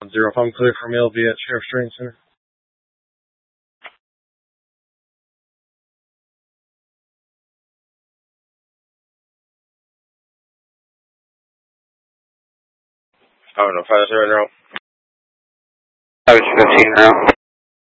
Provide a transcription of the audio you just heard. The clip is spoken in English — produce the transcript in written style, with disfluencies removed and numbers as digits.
0. If I'm clear for meal, be at Sheriff's Training Center. Oh, no, 5-0 now. 15 now.